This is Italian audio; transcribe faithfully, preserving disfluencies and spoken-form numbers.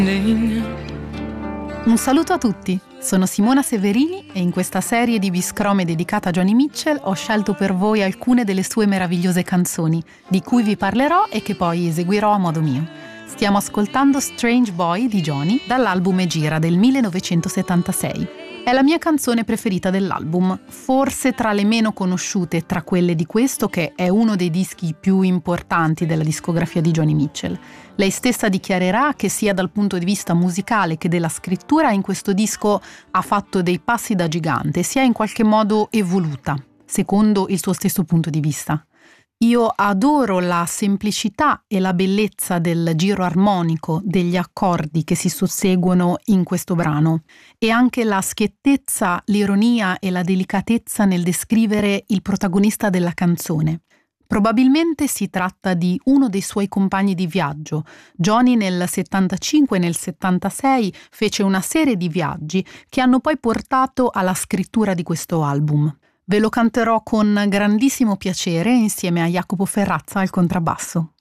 Un saluto a tutti, sono Simona Severini e in questa serie di Biscrome dedicata a Joni Mitchell ho scelto per voi alcune delle sue meravigliose canzoni, di cui vi parlerò e che poi eseguirò a modo mio. Stiamo ascoltando Strange Boy di Joni dall'album E Gira del millenovecentosettantasei. È la mia canzone preferita dell'album, forse tra le meno conosciute tra quelle di questo, che è uno dei dischi più importanti della discografia di Joni Mitchell. Lei stessa dichiarerà che sia dal punto di vista musicale che della scrittura in questo disco ha fatto dei passi da gigante, si è in qualche modo evoluta, secondo il suo stesso punto di vista. Io adoro la semplicità e la bellezza del giro armonico degli accordi che si susseguono in questo brano e anche la schiettezza, l'ironia e la delicatezza nel descrivere il protagonista della canzone. Probabilmente si tratta di uno dei suoi compagni di viaggio. Joni nel settantacinque e nel settantasei fece una serie di viaggi che hanno poi portato alla scrittura di questo album. Ve lo canterò con grandissimo piacere insieme a Jacopo Ferrazza al contrabbasso.